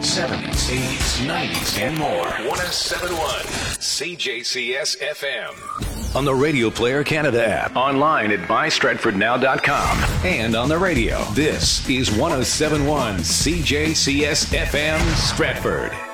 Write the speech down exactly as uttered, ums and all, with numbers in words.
seventies, eighties, nineties, and more. one oh seven point one C J C S F M. On the Radio Player Canada app, online at buy stratford now dot com, and on the radio. This is one oh seven point one C J C S F M Stratford.